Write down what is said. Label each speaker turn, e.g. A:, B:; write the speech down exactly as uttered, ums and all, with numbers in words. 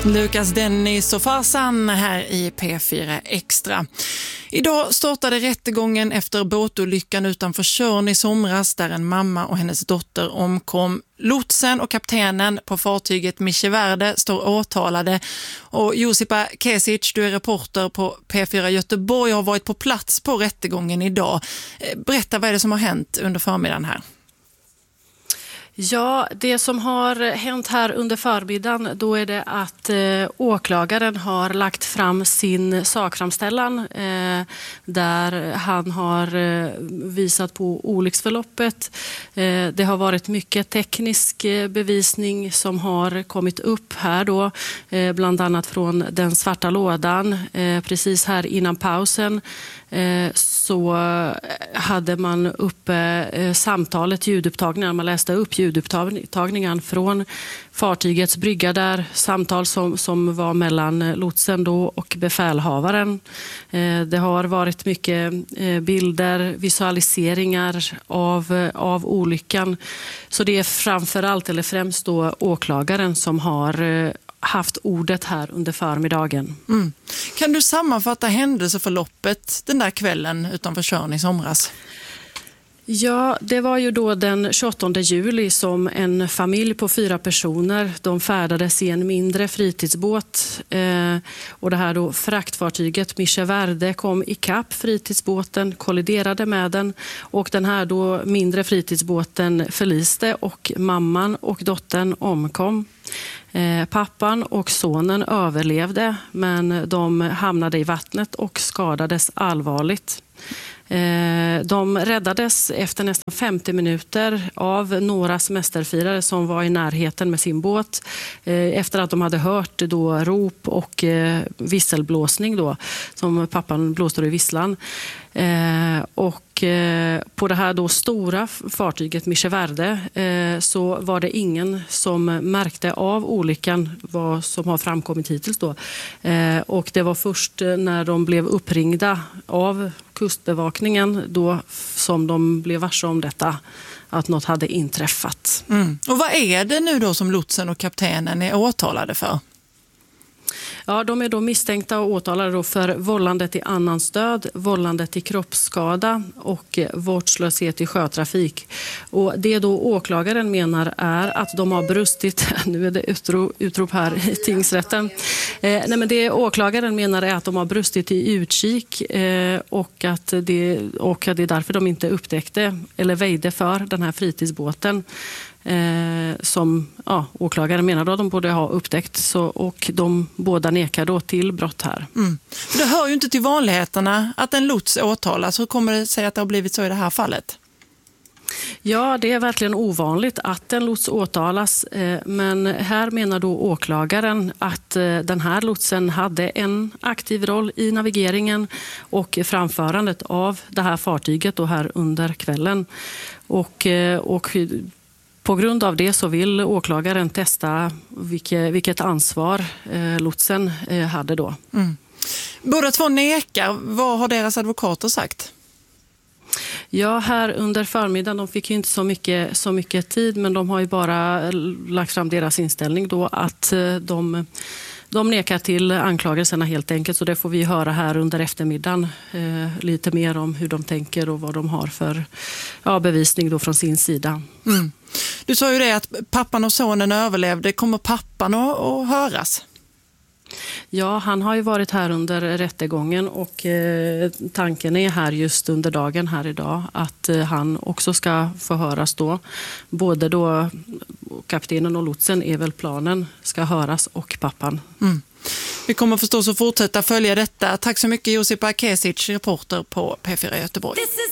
A: Lukas Dennis och farsan här i P fyra Extra. Idag startade rättegången efter båtolyckan utanför Tjörn i somras där en mamma och hennes dotter omkom. Lotsen och kaptenen på fartyget Mische Verde står åtalade. Och Josipa Kesic, du är reporter på P fyra Göteborg och har varit på plats på rättegången idag. Berätta, vad är det som har hänt under förmiddagen här?
B: Ja, det som har hänt här under förmiddagen, då är det att eh, åklagaren har lagt fram sin sakframställan eh, där han har eh, visat på olycksförloppet. Eh, det har varit mycket teknisk eh, bevisning som har kommit upp här då, eh, bland annat från den svarta lådan. Eh, precis här innan pausen eh, så hade man uppe eh, samtalet, ljudupptagningar, man läste upp ljudupptagningen från fartygets brygga där, samtal som, som var mellan lotsen då och befälhavaren. Eh, det har varit mycket eh, bilder, visualiseringar av, av olyckan. Så det är framförallt, eller främst då, åklagaren som har eh, haft ordet här under förmiddagen.
A: Mm. Kan du sammanfatta händelseförloppet den där kvällen utanför Tjörn i somras?
B: Ja, det var ju då den tjugoåttonde juli som en familj på fyra personer, de färdades i en mindre fritidsbåt eh, och det här då fraktfartyget Mische Verde kom i kapp fritidsbåten, kolliderade med den och den här då mindre fritidsbåten förliste och mamman och dottern omkom. Eh, pappan och sonen överlevde, men de hamnade i vattnet och skadades allvarligt. De räddades efter nästan femtio minuter av några semesterfirare som var i närheten med sin båt efter att de hade hört då rop och visselblåsning då, som pappan blåste i visslan. Och på det här då stora fartyget Mische Verde så var det ingen som märkte av olyckan, vad som har framkommit hittills då. Och det var först när de blev uppringda av kustbevakningen då som de blev varse om detta, att något hade inträffat.
A: Mm. Och vad är det nu då som lotsen och kaptenen är åtalade för?
B: Ja, de är då misstänkta och åtalade då för vållande till annans död, vållande till kroppsskada och vårdslöshet i sjötrafik. Och det då åklagaren menar är att de har brustit, nu är det utrop, utrop här i tingsrätten, eh, nej men det åklagaren menar är att de har brustit i utkik eh, och, att det, och att det är därför de inte upptäckte eller väjde för den här fritidsbåten. Eh, som ja, åklagaren menar då de borde ha upptäckt, så, och de båda nekar då till brott här.
A: Mm. Det hör ju inte till vanligheterna att en lots åtalas. Hur kommer det sig att det har blivit så i det här fallet?
B: Ja, det är verkligen ovanligt att en lots åtalas, eh, men här menar då åklagaren att eh, den här lotsen hade en aktiv roll i navigeringen och framförandet av det här fartyget då här under kvällen. Och, eh, och på grund av det så vill åklagaren testa vilket, vilket ansvar eh, lotsen eh, hade då.
A: Mm. Båda två nekar. Vad har deras advokater sagt?
B: Ja, här under förmiddagen, de fick ju inte så mycket, så mycket tid, men de har ju bara lagt fram deras inställning då att eh, de... De nekar till anklagelserna helt enkelt, så det får vi höra här under eftermiddagen eh, lite mer om hur de tänker och vad de har för ja, bevisning då från sin sida.
A: Mm. Du sa ju det att pappan och sonen överlevde. Kommer pappan att, att höras?
B: Ja, han har ju varit här under rättegången och eh, tanken är här just under dagen här idag att eh, han också ska få höras då. Både då kaptenen och lotsen är väl planen ska höras och pappan.
A: Mm. Vi kommer förstås att fortsätta följa detta. Tack så mycket Josipa Kesic, reporter på P fyra Göteborg.